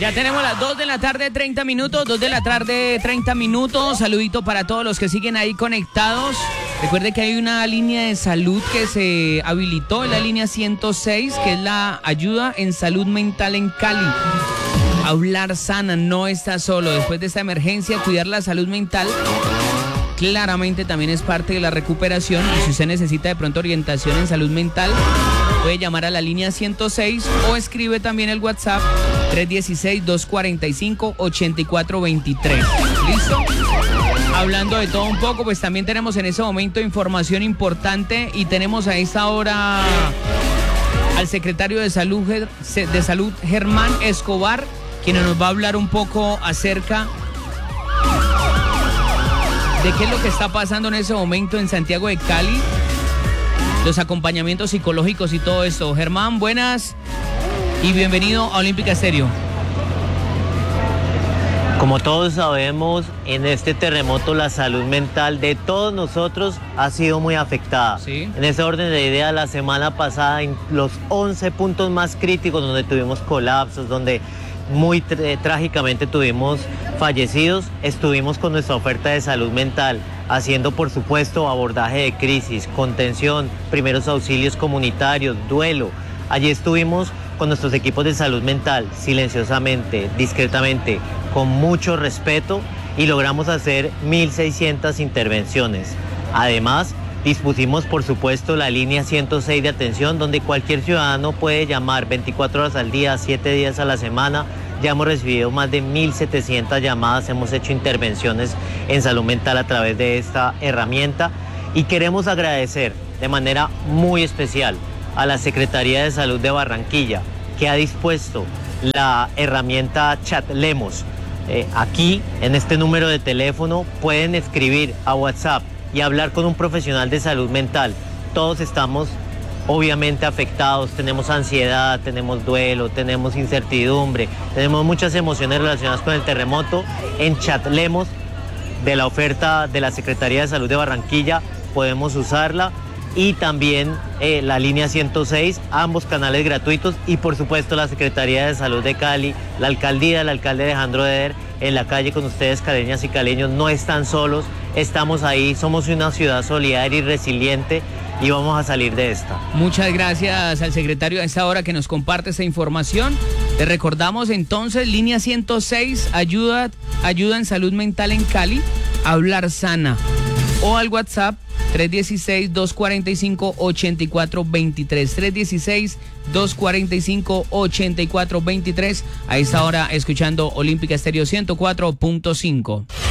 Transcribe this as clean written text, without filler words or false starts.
Ya tenemos las 2 de la tarde, 30 minutos, 2 de la tarde, 30 minutos. Saludito para todos los que siguen ahí conectados. Recuerde que hay una línea de salud que se habilitó, en la línea 106, que es la ayuda en salud mental en Cali. Hablar sana, no está solo. Después de esta emergencia, cuidar la salud mental claramente también es parte de la recuperación. Y si usted necesita de pronto orientación en salud mental, puede llamar a la línea 106 o escribe también el WhatsApp 316-245-8423. ¿Listo? Hablando de todo un poco, pues también tenemos en ese momento información importante y tenemos a esta hora al secretario de Salud Germán Escobar, quien nos va a hablar un poco acerca de qué es lo que está pasando en ese momento en Santiago de Cali, los acompañamientos psicológicos y todo esto. Germán, buenas y bienvenido a Olímpica Estéreo. Como todos sabemos, en este terremoto la salud mental de todos nosotros ha sido muy afectada. ¿Sí? En ese orden de ideas, la semana pasada, en los 11 puntos más críticos donde tuvimos colapsos, donde muy trágicamente tuvimos fallecidos, estuvimos con nuestra oferta de salud mental, haciendo por supuesto abordaje de crisis, contención, primeros auxilios comunitarios, duelo. Allí estuvimos con nuestros equipos de salud mental, silenciosamente, discretamente, con mucho respeto, y logramos hacer 1.600 intervenciones. Además, dispusimos por supuesto la línea 106 de atención, donde cualquier ciudadano puede llamar 24 horas al día, 7 días a la semana. Ya hemos recibido más de 1.700 llamadas, hemos hecho intervenciones en salud mental a través de esta herramienta, y queremos agradecer de manera muy especial a la Secretaría de Salud de Barranquilla, que ha dispuesto la herramienta Chatlemos. Aquí, en este número de teléfono, pueden escribir a WhatsApp y hablar con un profesional de salud mental. Todos estamos obviamente afectados, tenemos ansiedad, tenemos duelo, tenemos incertidumbre, tenemos muchas emociones relacionadas con el terremoto. En Chatlemos, de la oferta de la Secretaría de Salud de Barranquilla, podemos usarla, y también la línea 106, ambos canales gratuitos, y por supuesto la Secretaría de Salud de Cali, la alcaldía, el alcalde Alejandro Eder, en la calle con ustedes, caleñas y caleños. No están solos, estamos ahí, somos una ciudad solidaria y resiliente, y vamos a salir de esta. Muchas gracias al secretario a esta hora que nos comparte esta información. Le recordamos entonces, línea 106, ayuda en salud mental en Cali, hablar sana, o al WhatsApp 316-245-8423, 316-245-8423. A esta hora escuchando Olímpica Estéreo 104.5.